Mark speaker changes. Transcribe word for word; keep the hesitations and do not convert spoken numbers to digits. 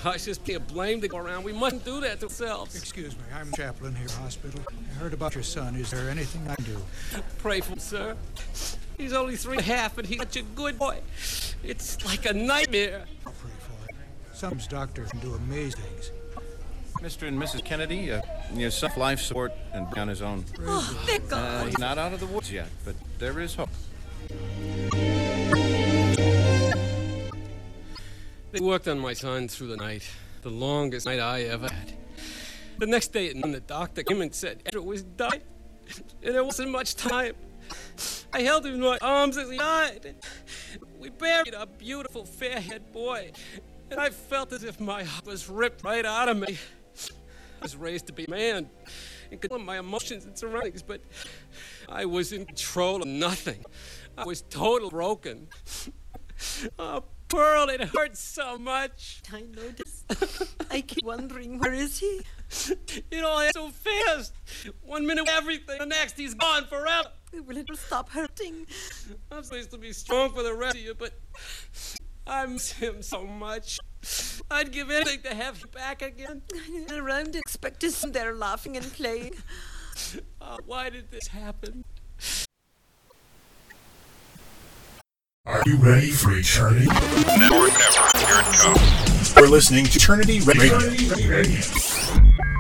Speaker 1: gosh, just be a blame to go around. We mustn't do that to ourselves.
Speaker 2: Excuse me, I'm chaplain here at the hospital. I heard about your son. Is there anything I can do?
Speaker 1: Pray for him, sir. He's only three and a half, and he's such a good boy. It's like a nightmare.
Speaker 2: I'll pray for him. Sometimes doctors can do amazing things.
Speaker 3: Mister and Missus Kennedy, uh, your son's life support and on his own.
Speaker 4: Oh, thank God.
Speaker 3: Uh, he's not out of the woods yet, but there is hope.
Speaker 1: They worked on my son through the night, the longest night I ever had. The next day, the doctor came and said Andrew was dying, and there wasn't much time. I held him in my arms as he died. We buried a beautiful, fair-haired boy, and I felt as if my heart was ripped right out of me. I was raised to be a man and control my emotions and surroundings, but I was in control of nothing. I was totally broken. Oh, Pearl, it hurts so much.
Speaker 4: I noticed. I keep wondering, where is he?
Speaker 1: It all happened so fast. One minute everything, the next he's gone forever.
Speaker 4: Will it stop hurting?
Speaker 1: I'm supposed to be strong for the rest of you, but I miss him so much. I'd give anything to have him back again.
Speaker 4: I went around and expect to see him there laughing and playing.
Speaker 1: Oh, why did this happen?
Speaker 5: Are you ready for eternity?
Speaker 6: Never, never. Here it comes.
Speaker 5: You're listening to Eternity Radio.